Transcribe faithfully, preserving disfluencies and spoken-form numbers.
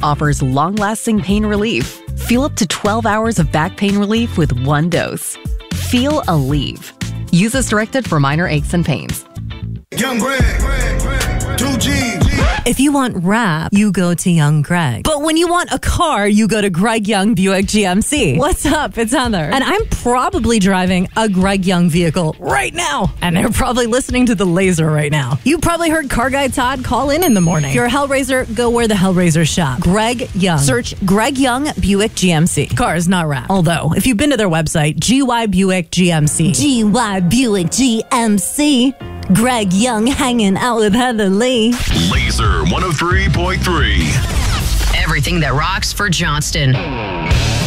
offers long-lasting pain relief. Feel up to twelve hours of back pain relief with one dose. Feel Aleve. Use as directed for minor aches and pains. Young Greg, two G's. If you want rap, you go to Young Greg. But when you want a car, you go to Greg Young Buick G M C. What's up? It's Heather. And I'm probably driving a Greg Young vehicle right now. And they're probably listening to The Laser right now. You probably heard Car Guy Todd call in in the morning. If you're a Hellraiser, go where the Hellraisers shop. Greg Young. Search Greg Young Buick G M C. Cars, not rap. Although, if you've been to their website, G Y Buick G M C. G Y Buick G M C. Greg Young hanging out with Heather Lee. Laser one oh three point three. Everything that rocks for Johnston.